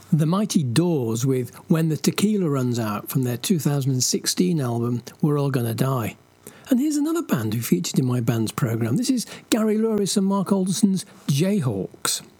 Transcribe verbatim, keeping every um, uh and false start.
The Mighty Doors with When the Tequila Runs Out from their two thousand sixteen album We're All Gonna Die. And here's another band who featured in my band's programme. This is Gary Louris and Mark Alderson's Jayhawks.